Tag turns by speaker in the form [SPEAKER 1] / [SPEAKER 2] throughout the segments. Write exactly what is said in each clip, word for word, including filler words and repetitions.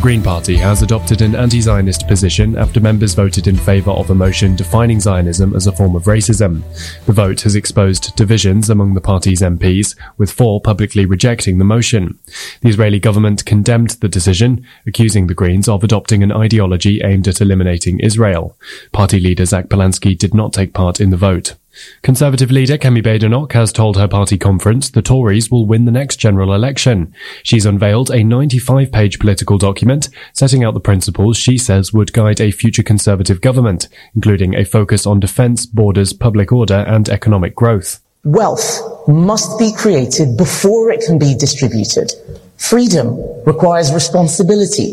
[SPEAKER 1] Green Party has adopted an anti-Zionist position after members voted in favour of a motion defining Zionism as a form of racism. The vote has exposed divisions among the party's M Ps, with four publicly rejecting the motion. The Israeli government condemned the decision, accusing the Greens of adopting an ideology aimed at eliminating Israel. Party leader Zach Polanski did not take part in the vote. Conservative leader Kemi Badenoch has told her party conference the Tories will win the next general election. She's unveiled a ninety-five page political document setting out the principles she says would guide a future Conservative government, including a focus on defence, borders, public order and economic growth.
[SPEAKER 2] Wealth must be created before it can be distributed. Freedom requires responsibility.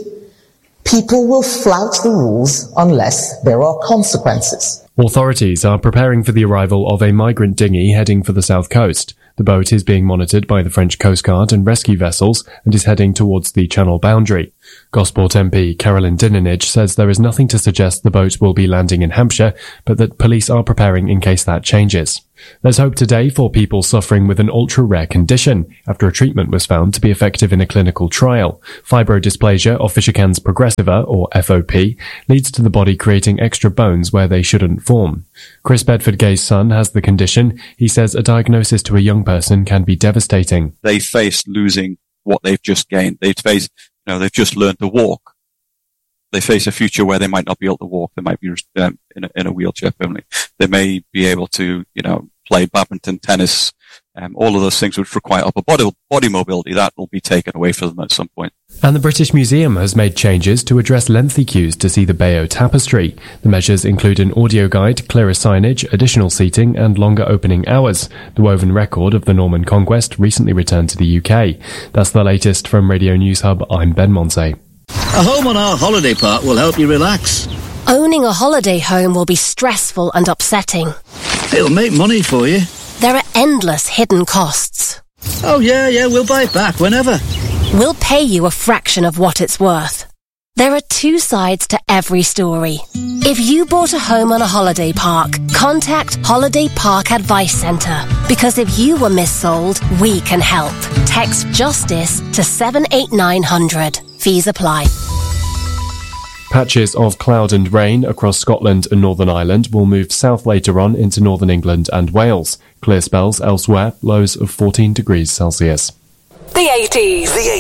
[SPEAKER 2] People will flout the rules unless there are consequences.
[SPEAKER 1] Authorities are preparing for the arrival of a migrant dinghy heading for the south coast. The boat is being monitored by the French Coast Guard and rescue vessels and is heading towards the Channel boundary. Gosport M P Carolyn Dinenage says there is nothing to suggest the boat will be landing in Hampshire, but that police are preparing in case that changes. There's hope today for people suffering with an ultra-rare condition after a treatment was found to be effective in a clinical trial. Fibrodysplasia ossificans progressiva, or F O P, leads to the body creating extra bones where they shouldn't form. Chris Bedford-Gay's son has the condition. He says a diagnosis to a young person can be devastating.
[SPEAKER 3] They face losing what they've just gained. They face, you know, they've just learned to walk. They face a future where they might not be able to walk. They might be um, in, a, in a wheelchair permanently. They may be able to, you know, play badminton, tennis, um, all of those things which require upper body, body mobility. That will be taken away from them at some point.
[SPEAKER 1] And the British Museum has made changes to address lengthy queues to see the Bayeux Tapestry. The measures include an audio guide, clearer signage, additional seating and longer opening hours. The woven record of the Norman conquest recently returned to the U K. That's the latest from Radio News Hub. I'm Ben Monse.
[SPEAKER 4] A home on our holiday park will help you relax.
[SPEAKER 5] Owning a holiday home will be stressful and upsetting.
[SPEAKER 4] It'll make money for you.
[SPEAKER 5] There are endless hidden costs.
[SPEAKER 4] Oh yeah, yeah, we'll buy it back whenever.
[SPEAKER 5] We'll pay you a fraction of what it's worth. There are two sides to every story. If you bought a home on a holiday park, contact Holiday Park Advice Centre. Because if you were missold, we can help. Text JUSTICE to seven eight nine hundred. Fees apply.
[SPEAKER 1] Patches of cloud and rain across Scotland and Northern Ireland will move south later on into northern England and Wales. Clear spells elsewhere, lows of fourteen degrees Celsius.
[SPEAKER 6] The eighties. The eighties.